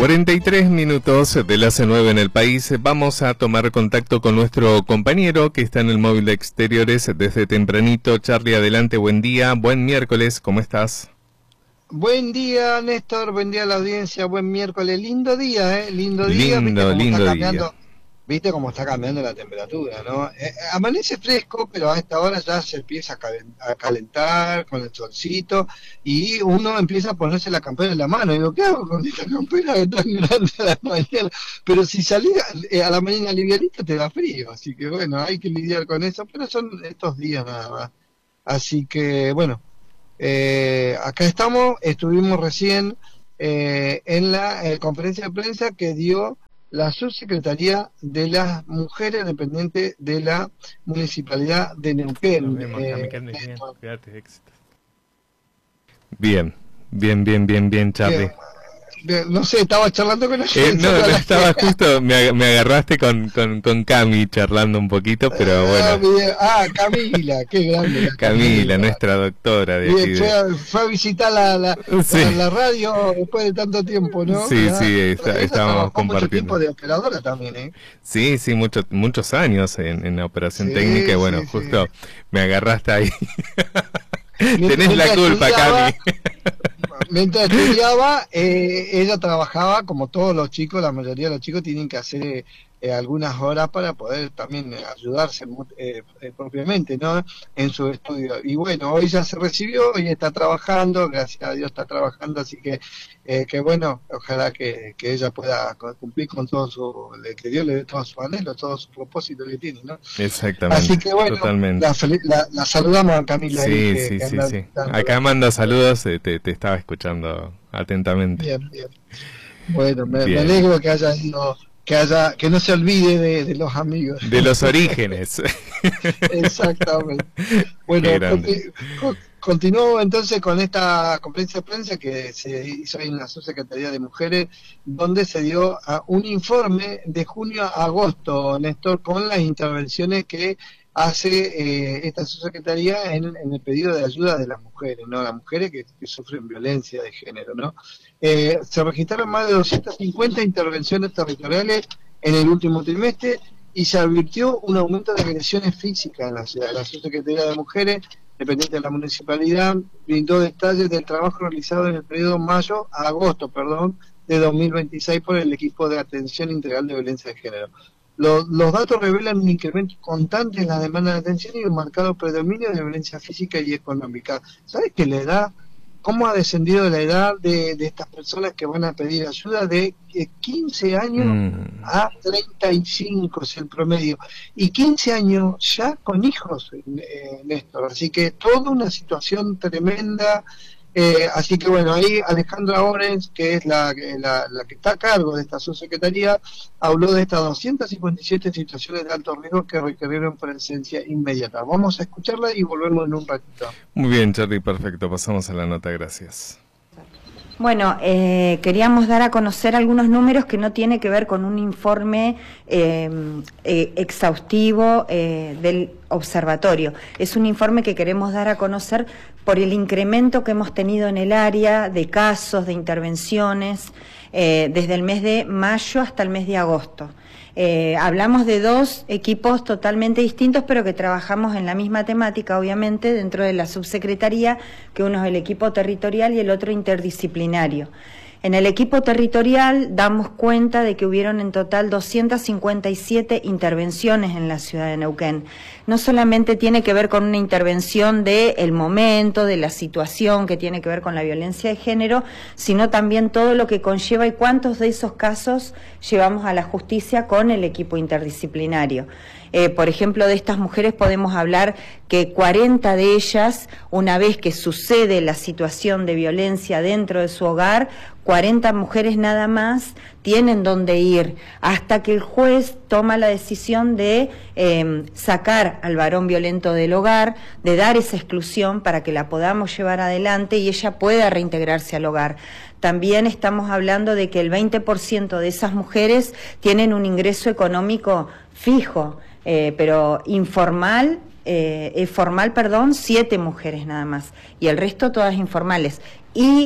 43 minutos de las 9 en el país. Vamos a tomar contacto con nuestro compañero que está en el móvil de exteriores desde tempranito. Charlie, adelante, buen día, buen miércoles, ¿cómo estás? Buen día, Néstor, buen día a la audiencia, buen miércoles, lindo día, lindo día, Lindo día. Viste cómo está cambiando la temperatura, ¿no? Amanece fresco, pero a esta hora ya se empieza a calentar con el solcito y uno empieza a ponerse la campera en la mano. Y digo, ¿qué hago con esta campera tan grande a la mañana? Pero si salís a la mañana livianita te da frío, así que bueno, hay que lidiar con eso, pero son estos días nada más. Así que bueno, acá estuvimos recién en la conferencia de prensa que dio la Subsecretaría de las Mujeres dependiente de la Municipalidad de Neuquén. Bien, Charlie. No sé, estaba charlando con la gente. No, estaba justo, me agarraste con Cami charlando un poquito, pero bueno. Camila, qué grande. Camila, nuestra doctora de aquí. Fue a visitar la radio después de tanto tiempo, ¿no? Sí, estábamos compartiendo. Mucho tiempo de operadora también, ¿eh? Sí, muchos años en la operación técnica, y bueno, justo me agarraste ahí. Tenés la culpa, Cami. Mientras estudiaba, ella trabajaba como todos los chicos, la mayoría de los chicos tienen que hacer algunas horas para poder también ayudarse propiamente, ¿no? En su estudio. Y bueno, hoy ya se recibió, hoy está trabajando, gracias a Dios está trabajando, así que bueno, ojalá que ella pueda cumplir con que Dios le dé todos sus anhelos, todos sus propósitos que tiene, ¿no? Exactamente. Así que bueno, totalmente. La saludamos a Camila. Sí. Acá manda saludos, te estaba escuchando atentamente. Bien. Bueno, me alegro que haya ido, que no se olvide de los amigos. De los orígenes. Exactamente. Bueno, continuó entonces con esta conferencia de prensa que se hizo en la Subsecretaría de Mujeres, donde se dio un informe de junio a agosto, Néstor, con las intervenciones que hace esta subsecretaría en el pedido de ayuda de las mujeres, ¿no? Las mujeres que sufren violencia de género, ¿no? Se registraron más de 250 intervenciones territoriales en el último trimestre y se advirtió un aumento de agresiones físicas en la ciudad. La Subsecretaría de Mujeres, dependiente de la municipalidad, brindó detalles del trabajo realizado en el periodo mayo a agosto, de 2026 por el equipo de atención integral de violencia de género. Los datos revelan un incremento constante en la demanda de atención y un marcado predominio de violencia física y económica. ¿Sabes que la edad, cómo ha descendido la edad de estas personas que van a pedir ayuda? De 15 años a 35 es el promedio. Y 15 años ya con hijos, Néstor. Así que toda una situación tremenda. Así que bueno, ahí Alejandra Orens, que es la que está a cargo de esta subsecretaría, habló de estas 257 situaciones de alto riesgo que requirieron presencia inmediata. Vamos a escucharla y volvemos en un ratito. Muy bien, Charlie, perfecto. Pasamos a la nota, gracias. Bueno, queríamos dar a conocer algunos números que no tiene que ver con un informe exhaustivo del observatorio. Es un informe que queremos dar a conocer por el incremento que hemos tenido en el área de casos, de intervenciones, desde el mes de mayo hasta el mes de agosto. Hablamos de dos equipos totalmente distintos, pero que trabajamos en la misma temática, obviamente, dentro de la subsecretaría, que uno es el equipo territorial y el otro interdisciplinario. En el equipo territorial damos cuenta de que hubieron en total 257 intervenciones en la ciudad de Neuquén. No solamente tiene que ver con una intervención del momento, de la situación que tiene que ver con la violencia de género, sino también todo lo que conlleva y cuántos de esos casos llevamos a la justicia con el equipo interdisciplinario. Por ejemplo, de estas mujeres podemos hablar que 40 de ellas, una vez que sucede la situación de violencia dentro de su hogar, 40 mujeres nada más tienen dónde ir, hasta que el juez toma la decisión de sacar al varón violento del hogar, de dar esa exclusión para que la podamos llevar adelante y ella pueda reintegrarse al hogar. También estamos hablando de que el 20% de esas mujeres tienen un ingreso económico fijo, pero informal, formal, 7 mujeres nada más, y el resto todas informales. Y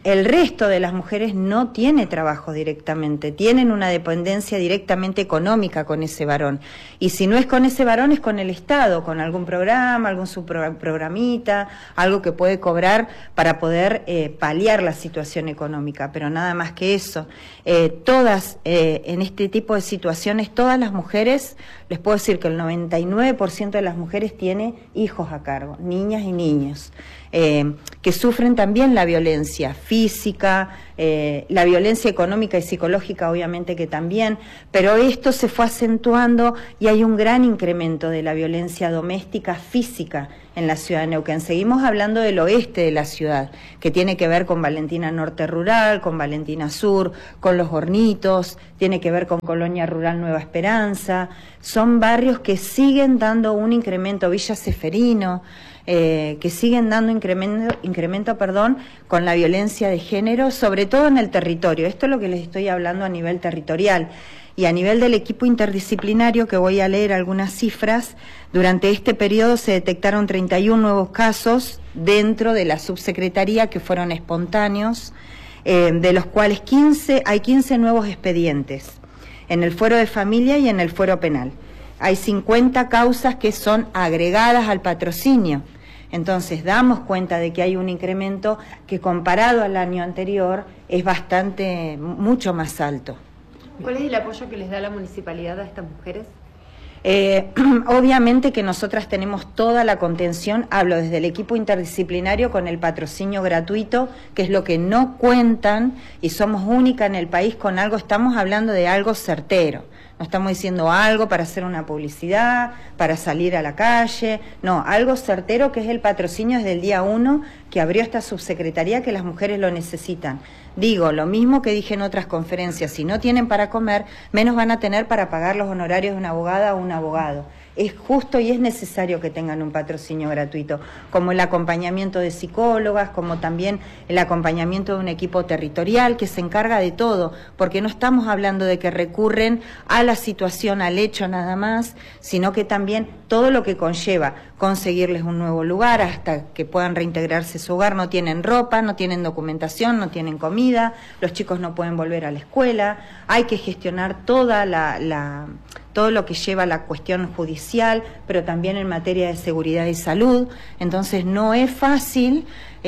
el resto de las mujeres no tiene trabajo directamente, tienen una dependencia directamente económica con ese varón. Y si no es con ese varón, es con el Estado, con algún programa, algún subprogramita, algo que puede cobrar para poder paliar la situación económica, pero nada más que eso. Todas, en este tipo de situaciones, todas las mujeres, les puedo decir que el 99% de las mujeres tiene hijos a cargo, niñas y niños. Que sufren también la violencia física, la violencia económica y psicológica obviamente que también, pero esto se fue acentuando y hay un gran incremento de la violencia doméstica física en la ciudad de Neuquén. Seguimos hablando del oeste de la ciudad, que tiene que ver con Valentina Norte Rural, con Valentina Sur, con Los Hornitos, tiene que ver con Colonia Rural Nueva Esperanza, son barrios que siguen dando un incremento, Villa Ceferino, que siguen dando incremento con la violencia de género, sobre todo en el territorio. Esto es lo que les estoy hablando a nivel territorial. Y a nivel del equipo interdisciplinario, que voy a leer algunas cifras, durante este periodo se detectaron 31 nuevos casos dentro de la subsecretaría que fueron espontáneos, de los cuales hay 15 nuevos expedientes en el fuero de familia y en el fuero penal. Hay 50 causas que son agregadas al patrocinio. Entonces damos cuenta de que hay un incremento que comparado al año anterior es mucho más alto. ¿Cuál es el apoyo que les da la municipalidad a estas mujeres? Obviamente que nosotras tenemos toda la contención, hablo desde el equipo interdisciplinario con el patrocinio gratuito, que es lo que no cuentan y somos única en el país con algo, estamos hablando de algo certero. No estamos diciendo algo para hacer una publicidad, para salir a la calle, no, algo certero que es el patrocinio desde el día 1 que abrió esta subsecretaría, que las mujeres lo necesitan. Digo, lo mismo que dije en otras conferencias, si no tienen para comer, menos van a tener para pagar los honorarios de una abogada o un abogado. Es justo y es necesario que tengan un patrocinio gratuito, como el acompañamiento de psicólogas, como también el acompañamiento de un equipo territorial que se encarga de todo, porque no estamos hablando de que recurren a la situación, al hecho nada más, sino que también todo lo que conlleva conseguirles un nuevo lugar hasta que puedan reintegrarse a su hogar. No tienen ropa, no tienen documentación, no tienen comida, los chicos no pueden volver a la escuela, hay que gestionar todo lo que lleva a la cuestión judicial, pero también en materia de seguridad y salud. Entonces no es fácil,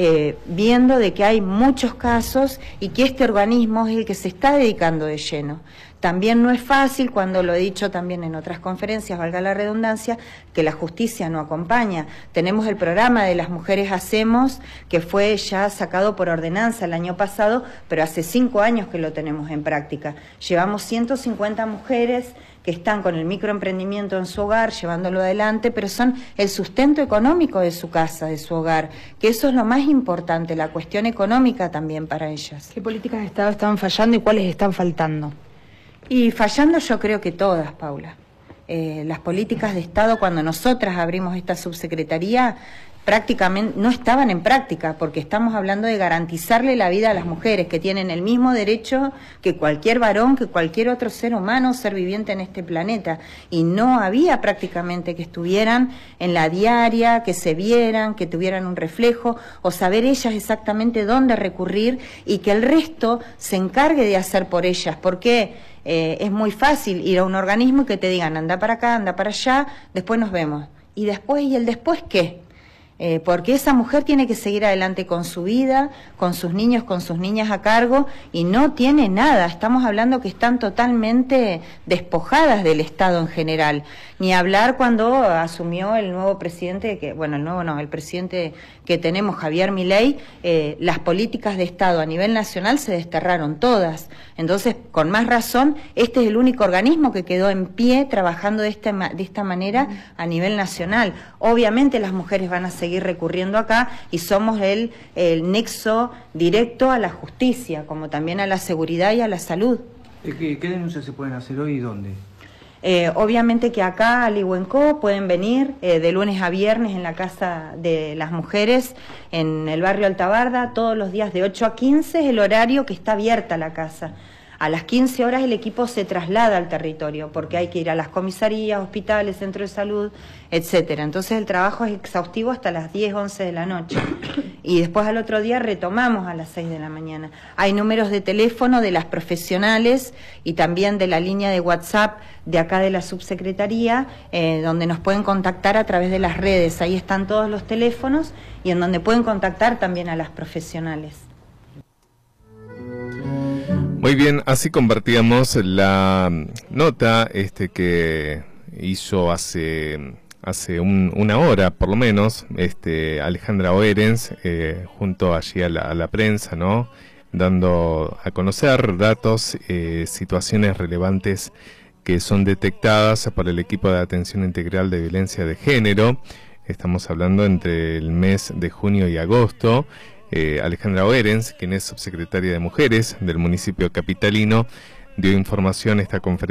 viendo de que hay muchos casos y que este organismo es el que se está dedicando de lleno. También no es fácil, cuando lo he dicho también en otras conferencias, valga la redundancia, que la justicia no acompaña. Tenemos el programa de Las Mujeres Hacemos, que fue ya sacado por ordenanza el año pasado, pero hace 5 años que lo tenemos en práctica. Llevamos 150 mujeres que están con el microemprendimiento en su hogar, llevándolo adelante, pero son el sustento económico de su casa, de su hogar, que eso es lo más importante, la cuestión económica también para ellas. ¿Qué políticas de Estado están fallando y cuáles están faltando? Y fallando yo creo que todas, Paula. Las políticas de Estado, cuando nosotras abrimos esta subsecretaría, prácticamente no estaban en práctica, porque estamos hablando de garantizarle la vida a las mujeres, que tienen el mismo derecho que cualquier varón, que cualquier otro ser humano, ser viviente en este planeta, y no había prácticamente que estuvieran en la diaria, que se vieran, que tuvieran un reflejo, o saber ellas exactamente dónde recurrir, y que el resto se encargue de hacer por ellas, porque es muy fácil ir a un organismo y que te digan, anda para acá, anda para allá, después nos vemos. ¿Y después? ¿Y el después qué? Porque esa mujer tiene que seguir adelante con su vida, con sus niños, con sus niñas a cargo, y no tiene nada. Estamos hablando que están totalmente despojadas del Estado en general. Ni hablar cuando asumió el nuevo presidente, el presidente que tenemos, Javier Milei, las políticas de Estado a nivel nacional se desterraron todas. Entonces, con más razón, este es el único organismo que quedó en pie trabajando de esta manera a nivel nacional. Obviamente las mujeres van a seguir recurriendo acá y somos el nexo directo a la justicia, como también a la seguridad y a la salud. ¿Qué denuncias se pueden hacer hoy y dónde? Obviamente que acá a Lihuencó pueden venir de lunes a viernes en la Casa de las Mujeres en el barrio Altabarda, todos los días de 8 a 15 es el horario que está abierta la casa. A las 15 horas el equipo se traslada al territorio porque hay que ir a las comisarías, hospitales, centros de salud, etcétera. Entonces el trabajo es exhaustivo hasta las 10, 11 de la noche. y después al otro día retomamos a las 6 de la mañana. Hay números de teléfono de las profesionales y también de la línea de WhatsApp de acá de la subsecretaría, donde nos pueden contactar a través de las redes. Ahí están todos los teléfonos y en donde pueden contactar también a las profesionales. Muy bien, así compartíamos la nota que hizo hace una hora por lo menos Alejandra Oerens junto allí a la prensa, ¿no? Dando a conocer datos, situaciones relevantes que son detectadas por el equipo de atención integral de violencia de género. Estamos hablando entre el mes de junio y agosto. Alejandra Oerens, quien es subsecretaria de Mujeres del municipio capitalino, dio información a esta conferencia